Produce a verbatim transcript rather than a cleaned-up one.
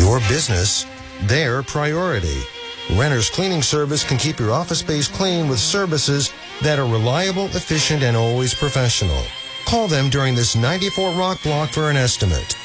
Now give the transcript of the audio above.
Your business, their priority. Renter's Cleaning Service can keep your office space clean with services that are reliable, efficient, and always professional. Call them during this ninety-four Rock block for an estimate.